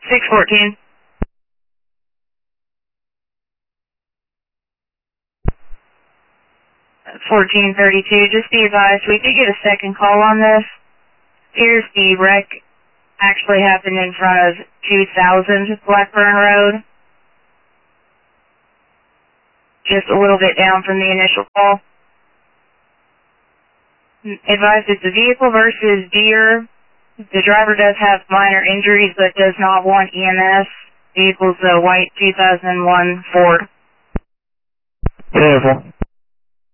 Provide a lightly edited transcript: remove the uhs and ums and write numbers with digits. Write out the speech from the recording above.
614. $14.32. Just be advised, we did get a second call on this. Here's the wreck actually happened in front of 2000 Blackburn Road. Just a little bit down from the initial call. Advised it's a vehicle versus Deere. The driver does have minor injuries but does not want EMS. Vehicle's a white 2001 Ford. Beautiful.